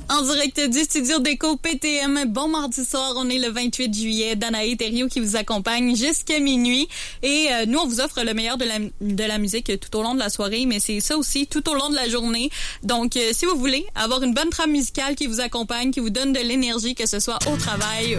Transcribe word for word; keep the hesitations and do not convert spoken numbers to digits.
En direct du studio d'Éco P T M, bon mardi soir, on est le vingt-huit juillet. Danae Thériault qui vous accompagne jusqu'à minuit. Et euh, nous, on vous offre le meilleur de la, de la musique tout au long de la soirée, mais c'est ça aussi tout au long de la journée. Donc, euh, si vous voulez avoir une bonne trame musicale qui vous accompagne, qui vous donne de l'énergie, que ce soit au travail